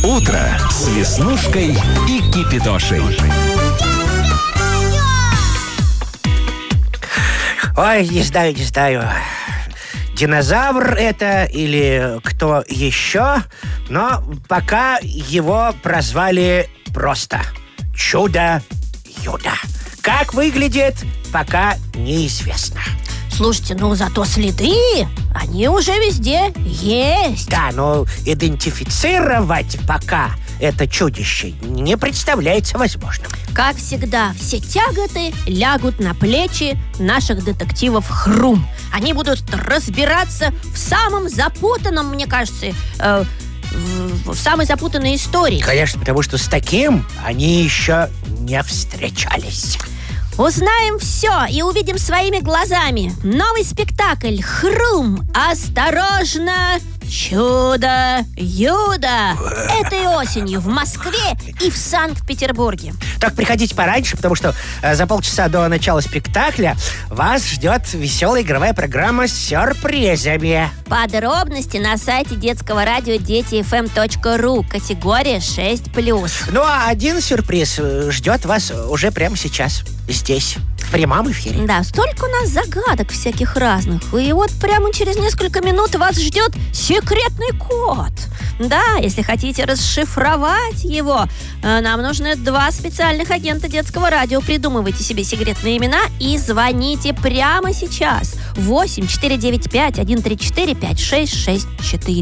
Утро с Веснушкой и Кипидошей. Ой, не знаю. Динозавр это или кто еще, но пока его прозвали просто Чудо-Юдо. Как выглядит, пока неизвестно. Слушайте, зато следы, они уже везде есть. Да, но идентифицировать пока это чудище не представляется возможным. Как всегда, все тяготы лягут на плечи наших детективов Хрум. Они будут разбираться в самом запутанном, мне кажется, в самой запутанной истории. Конечно, потому что с таким они еще не встречались. Узнаем все и увидим своими глазами. Новый спектакль «Хрум! Осторожно! Чудо-Юдо!» этой осенью в Москве и в Санкт-Петербурге. Так приходите пораньше, потому что за полчаса до начала спектакля вас ждет веселая игровая программа с сюрпризами. Подробности на сайте детского радио детифм.ру, категория 6+. Ну а один сюрприз ждет вас уже прямо сейчас, здесь, в прямом эфире. Да, столько у нас загадок всяких разных. И вот прямо через несколько минут вас ждет секретный код. Да, если хотите расшифровать его, нам нужны 2 специальных агента детского радио. Придумывайте себе секретные имена и звоните прямо сейчас. 8 495 134 5664.